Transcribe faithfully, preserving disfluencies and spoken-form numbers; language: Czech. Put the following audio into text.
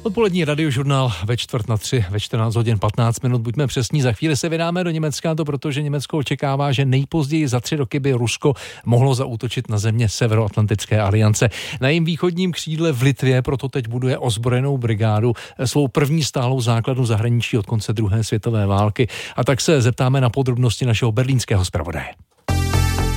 Odpolední radiožurnál ve čtvrt na tři, ve čtrnáct hodin patnáct minut. Buďme přesní, za chvíli se vydáme do Německa, to protože Německo očekává, že nejpozději za tři roky by Rusko mohlo zaútočit na země Severoatlantické aliance. Na jejím východním křídle v Litvě proto teď buduje ozbrojenou brigádu, svou první stálou základnu zahraničí od konce druhé světové války. A tak se zeptáme na podrobnosti našeho berlínského zpravodaje.